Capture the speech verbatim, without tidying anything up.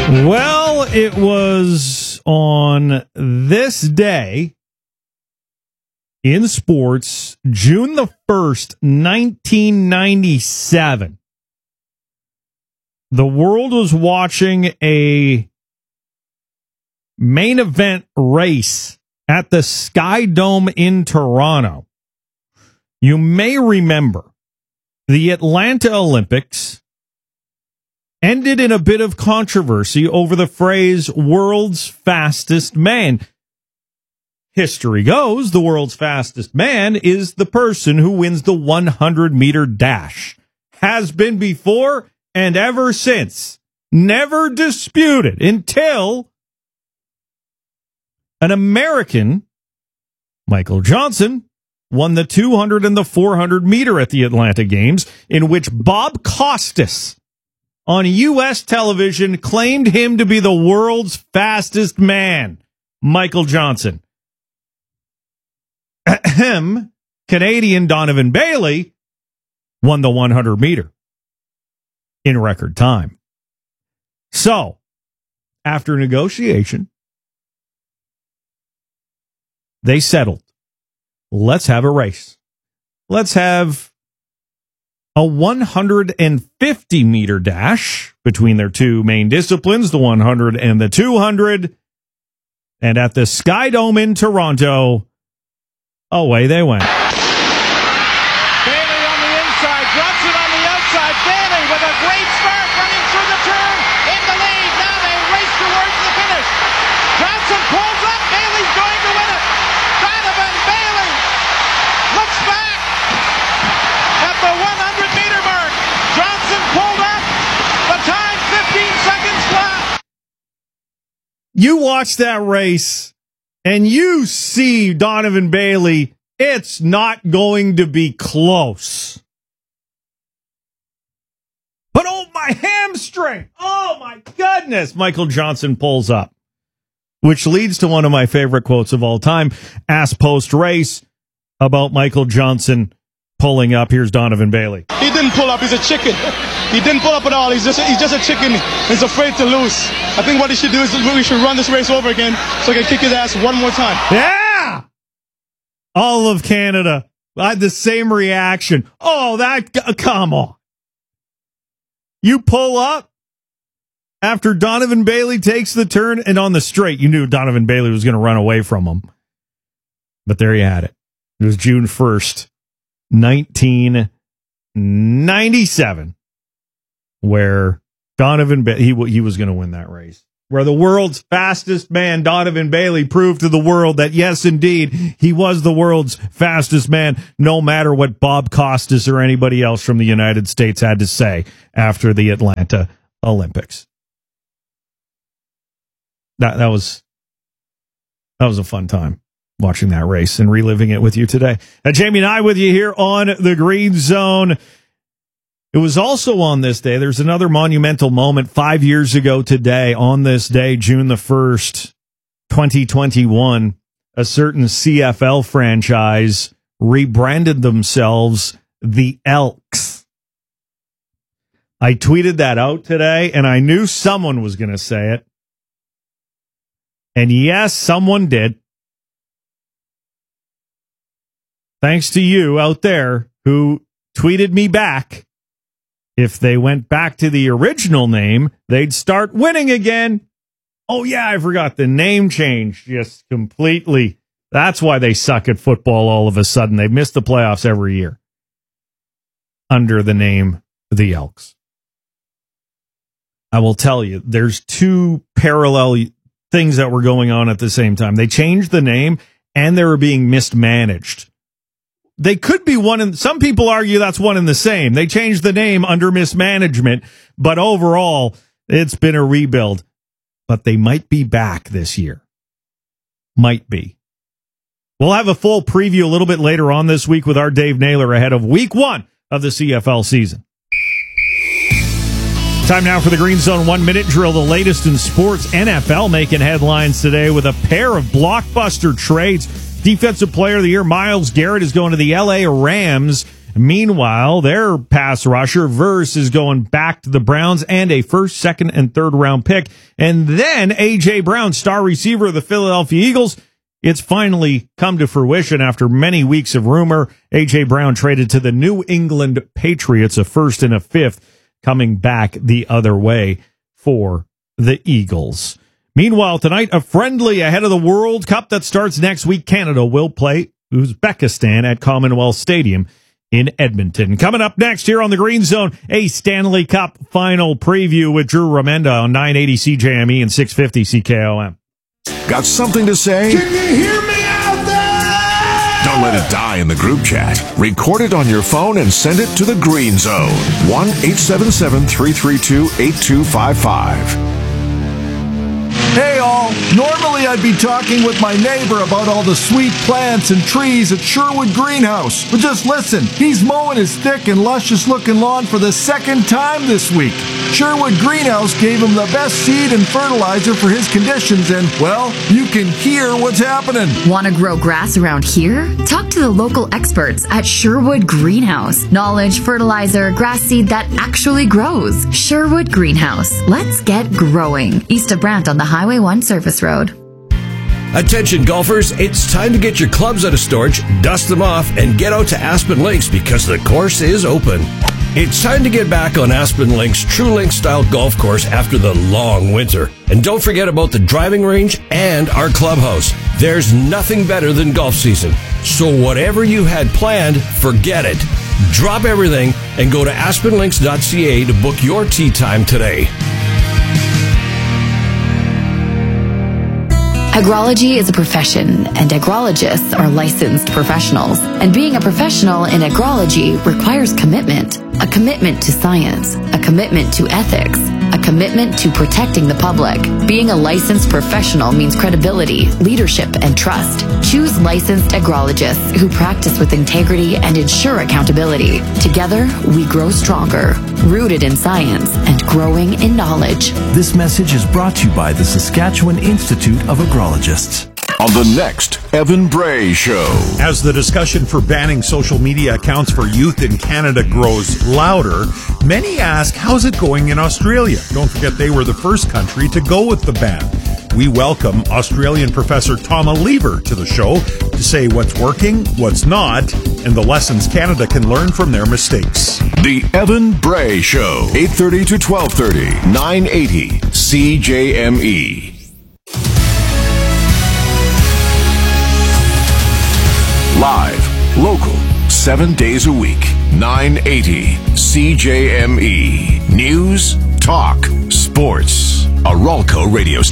Well, it was on this day in sports, June the first, nineteen ninety-seven. The world was watching a main event race at the Sky Dome in Toronto. You may remember the Atlanta Olympics ended in a bit of controversy over the phrase world's fastest man. History goes, the world's fastest man is the person who wins the one hundred meter dash. Has been before and ever since. Never disputed until an American, Michael Johnson, won the two hundred and the four hundred meter at the Atlanta Games, in which Bob Costas on U S television claimed him to be the world's fastest man, Michael Johnson. Ahem. Canadian Donovan Bailey won the one hundred meter in record time. So, after negotiation, they settled. Let's have a race. Let's have a one hundred fifty meter dash between their two main disciplines, the one hundred and the two hundred. And at the Sky Dome in Toronto, away they went. Bailey on the inside, Johnson on the outside. Bailey with a great start running through the turn in the lead. Now they race towards the finish. Johnson pulls up. Bailey's going to win it. Donovan Bailey looks back at the one hundred meter mark. Johnson pulled up. The time fifteen seconds flat. You watch that race and you see Donovan Bailey, it's not going to be close. But oh, my hamstring! Oh, my goodness! Michael Johnson pulls up, which leads to one of my favorite quotes of all time. Asked post-race about Michael Johnson pulling up. Here's Donovan Bailey. He didn't pull up. He's a chicken. He didn't pull up at all. He's just a, he's just a chicken. He's afraid to lose. I think what he should do is we should run this race over again so he can kick his ass one more time. Yeah! All of Canada. I had the same reaction. Oh, that, come on. You pull up after Donovan Bailey takes the turn, and on the straight, you knew Donovan Bailey was going to run away from him. But there you had it. It was June first, nineteen ninety-seven, where Donovan ba- he, he was going to win that race. Where the world's fastest man, Donovan Bailey, proved to the world that, yes, indeed, he was the world's fastest man, no matter what Bob Costas or anybody else from the United States had to say after the Atlanta Olympics. That that was that was a fun time watching that race and reliving it with you today. Uh, Jamie and I with you here on the Green Zone. It was also on this day. There's another monumental moment five years ago today. On this day, June the first, twenty twenty-one, a certain C F L franchise rebranded themselves the Elks. I tweeted that out today, and I knew someone was going to say it. And yes, someone did. Thanks to you out there who tweeted me back. If they went back to the original name, they'd start winning again. Oh, yeah, I forgot. The name changed just completely. That's why they suck at football all of a sudden. They've missed the playoffs every year under the name the Elks. I will tell you, there's two parallel things that were going on at the same time. They changed the name, and they were being mismanaged. They could be one and some people argue that's one and the same. They changed the name under mismanagement, but overall, it's been a rebuild. But they might be back this year. Might be. We'll have a full preview a little bit later on this week with our Dave Naylor ahead of week one of the C F L season. Time now for the Green Zone one-minute drill, the latest in sports. N F L making headlines today with a pair of blockbuster trades. Defensive Player of the Year Myles Garrett is going to the L A Rams, Meanwhile, their pass rusher, Verse, is going back to the Browns and a first, second, and third round pick. And then A J. Brown, star receiver of the Philadelphia Eagles. It's finally come to fruition after many weeks of rumor. A J. Brown traded to the New England Patriots, a first and a fifth, coming back the other way for the Eagles. Meanwhile, tonight, a friendly ahead of the World Cup that starts next week. Canada will play Uzbekistan at Commonwealth Stadium in Edmonton. Coming up next here on the Green Zone, a Stanley Cup final preview with Drew Remenda on nine eighty C J M E and six fifty C K O M. Got something to say? Can you hear me out there? Don't let it die in the group chat. Record it on your phone and send it to the Green Zone. one eight seven seven, three three two, eight two five five. Hey all, normally I'd be talking with my neighbor about all the sweet plants and trees at Sherwood Greenhouse. But just listen, he's mowing his thick and luscious looking lawn for the second time this week. Sherwood Greenhouse gave him the best seed and fertilizer for his conditions and, well, you can hear what's happening. Want to grow grass around here? Talk to the local experts at Sherwood Greenhouse. Knowledge, fertilizer, grass seed that actually grows. Sherwood Greenhouse. Let's get growing. East of Brant on the Highway one Service Road. Attention golfers, it's time to get your clubs out of storage, dust them off, and get out to Aspen Links because the course is open. It's time to get back on Aspen Links' True Link style golf course after the long winter. And don't forget about the driving range and our clubhouse. There's nothing better than golf season. So whatever you had planned, forget it. Drop everything and go to aspen links dot c a to book your tee time today. Agrology is a profession, and agrologists are licensed professionals. And being a professional in agrology requires commitment. A commitment to science, a commitment to ethics, a commitment to protecting the public. Being a licensed professional means credibility, leadership, and trust. Choose licensed agrologists who practice with integrity and ensure accountability. Together, we grow stronger, rooted in science and growing in knowledge. This message is brought to you by the Saskatchewan Institute of Agrologists. On the next Evan Bray Show. As the discussion for banning social media accounts for youth in Canada grows louder, many ask, how's it going in Australia? Don't forget they were the first country to go with the ban. We welcome Australian professor Tom Lever to the show to say what's working, what's not, and the lessons Canada can learn from their mistakes. The Evan Bray Show, eight thirty to twelve thirty, nine eighty C J M E. Live, local, seven days a week, nine eighty C J M E. News, talk, sports. A Ralco radio station.